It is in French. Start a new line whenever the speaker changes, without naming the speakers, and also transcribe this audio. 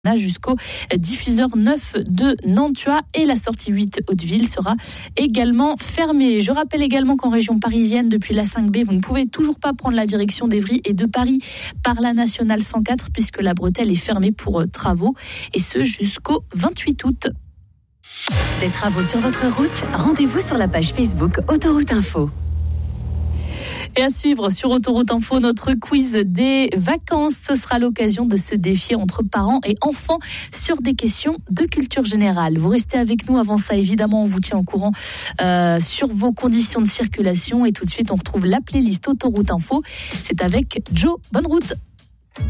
jusqu'au diffuseur 9 de Nantua et la sortie 8 Hauteville sera également fermée. Je rappelle également qu'en région parisienne, depuis la 5B, vous ne pouvez toujours pas prendre la direction d'Évry et de Paris par la nationale 104 puisque la bretelle est fermée pour travaux et ce jusqu'au 28 août.
Des travaux sur votre route, rendez-vous sur la page Facebook Autoroute Info.
Et à suivre sur Autoroute Info, notre quiz des vacances. Ce sera l'occasion de se défier entre parents et enfants sur des questions de culture générale. Vous restez avec nous. Avant ça, évidemment, on vous tient au courant sur vos conditions de circulation. Et tout de suite, on retrouve la playlist Autoroute Info. C'est avec Joe. Bonne route.